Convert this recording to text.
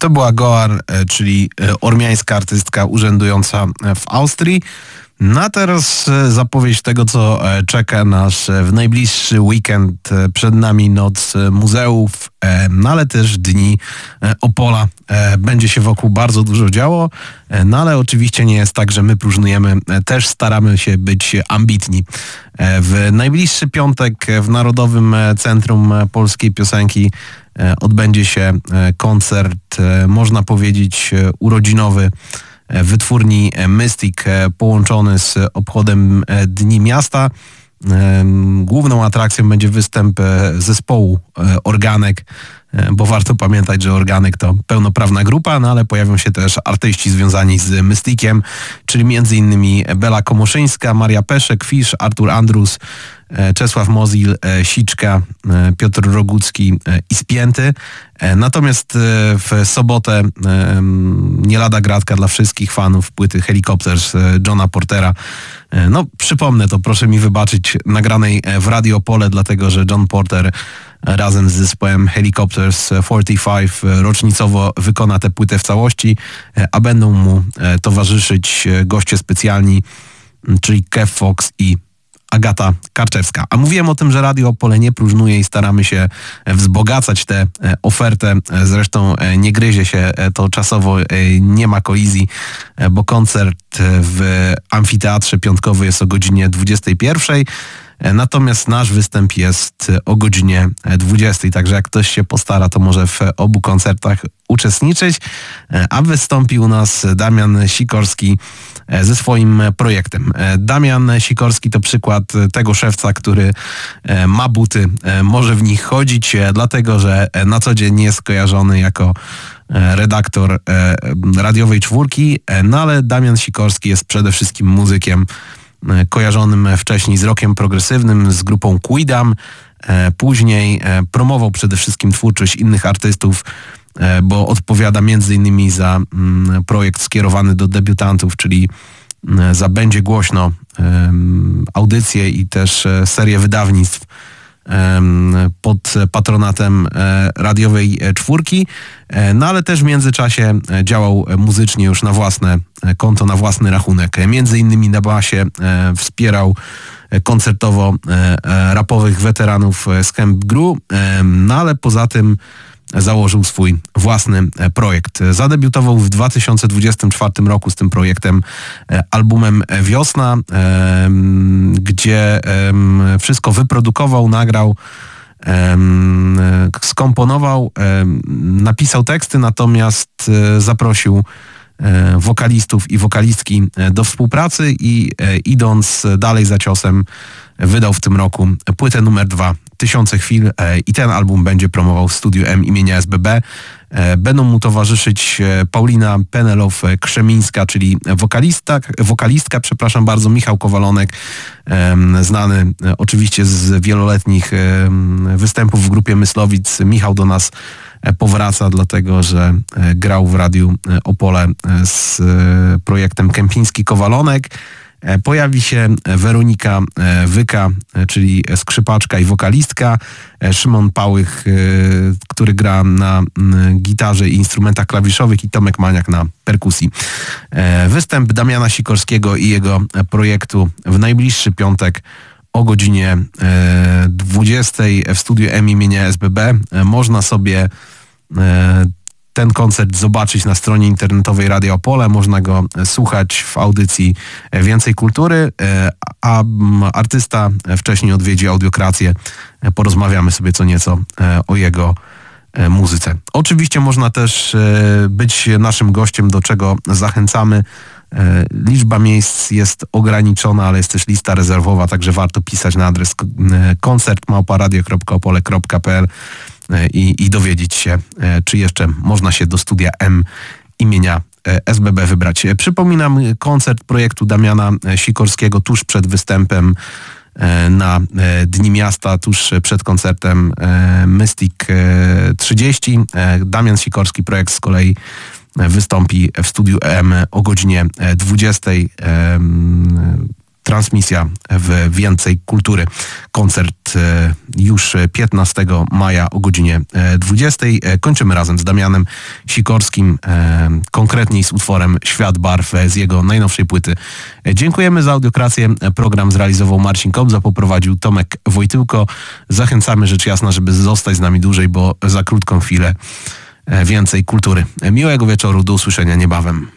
To była Goar, czyli ormiańska artystka urzędująca w Austrii. No a teraz zapowiedź tego, co czeka nas w najbliższy weekend. Przed nami Noc Muzeów, no ale też Dni Opola. Będzie się wokół bardzo dużo działo, no ale oczywiście nie jest tak, że my próżnujemy. Też staramy się być ambitni. W najbliższy piątek w Narodowym Centrum Polskiej Piosenki odbędzie się koncert, można powiedzieć, urodzinowy wytwórni Mystic, połączony z obchodem Dni Miasta. Główną atrakcją będzie występ zespołu Organek, bo warto pamiętać, że Organek to pełnoprawna grupa, no ale pojawią się też artyści związani z Mysticiem, czyli m.in. Bela Komoszyńska, Maria Peszek, Fisz, Artur Andrus, Czesław Mozil, Siczka, Piotr Rogucki i Spięty. Natomiast w sobotę nie lada gratka dla wszystkich fanów płyty Helicopters Johna Portera. No przypomnę to, proszę mi wybaczyć, nagranej w Radio Opole, dlatego że John Porter razem z zespołem Helicopters 45 rocznicowo wykona tę płytę w całości, a będą mu towarzyszyć goście specjalni, czyli Kev Fox i Agata Karczewska. A mówiłem o tym, że Radio Opole nie próżnuje i staramy się wzbogacać tę ofertę. Zresztą nie gryzie się to czasowo, nie ma kolizji, bo koncert w Amfiteatrze Piątkowy jest o godzinie 21. Natomiast nasz występ jest o godzinie 20. Także jak ktoś się postara, to może w obu koncertach uczestniczyć. A wystąpi u nas Damian Sikorski ze swoim projektem. Damian Sikorski to przykład tego szewca, który ma buty, może w nich chodzić, dlatego że na co dzień nie jest kojarzony jako redaktor radiowej czwórki, no ale Damian Sikorski jest przede wszystkim muzykiem kojarzonym wcześniej z rockiem progresywnym, z grupą Quidam. Później promował przede wszystkim twórczość innych artystów, bo odpowiada m.in. za projekt skierowany do debiutantów, czyli za Będzie Głośno, audycje i też serię wydawnictw pod patronatem radiowej czwórki, no ale też w międzyczasie działał muzycznie już na własne konto, na własny rachunek. Między innymi na basie wspierał koncertowo rapowych weteranów z Camp Gru, no ale poza tym założył swój własny projekt. Zadebiutował w 2024 roku z tym projektem albumem Wiosna, gdzie wszystko wyprodukował, nagrał, skomponował, napisał teksty, natomiast zaprosił wokalistów i wokalistki do współpracy i idąc dalej za ciosem wydał w tym roku płytę numer 2 Tysiące Chwil i ten album będzie promował w Studiu M imienia SBB. Będą mu towarzyszyć Paulina Penelow-Krzemińska, czyli wokalistka, Michał Kowalonek, znany oczywiście z wieloletnich występów w grupie Myslowic. Michał do nas powraca, dlatego że grał w Radiu Opole z projektem Kępiński Kowalonek. Pojawi się Weronika Wyka, czyli skrzypaczka i wokalistka, Szymon Pałych, który gra na gitarze i instrumentach klawiszowych i Tomek Maniak na perkusji. Występ Damiana Sikorskiego i jego projektu w najbliższy piątek o godzinie 20 w Studiu M imienia SBB. Można sobie ten koncert zobaczyć na stronie internetowej Radia Opole, można go słuchać w audycji Więcej Kultury, a artysta wcześniej odwiedzi Audiokrację. Porozmawiamy sobie co nieco o jego muzyce. Oczywiście można też być naszym gościem, do czego zachęcamy. Liczba miejsc jest ograniczona, ale jest też lista rezerwowa, także warto pisać na adres koncert@radio.opole.pl i dowiedzieć się, czy jeszcze można się do Studia M imienia SBB wybrać. Przypominam, koncert projektu Damiana Sikorskiego tuż przed występem na Dni Miasta, tuż przed koncertem Mystic 30. Damian Sikorski projekt z kolei wystąpi w Studiu M o godzinie 20. transmisja w Więcej Kultury. Koncert już 15 maja o godzinie 20. Kończymy razem z Damianem Sikorskim, konkretniej z utworem Świat Barw z jego najnowszej płyty. Dziękujemy za audiokrację. Program zrealizował Marcin Kobza, poprowadził Tomek Wojtyłko. Zachęcamy rzecz jasna, żeby zostać z nami dłużej, bo za krótką chwilę Więcej Kultury. Miłego wieczoru, do usłyszenia niebawem.